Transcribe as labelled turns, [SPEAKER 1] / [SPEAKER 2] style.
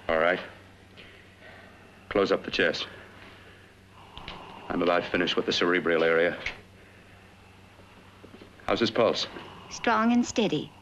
[SPEAKER 1] All right. Close up the chest. I'm about finished with the cerebral area. How's his pulse?
[SPEAKER 2] Strong and steady.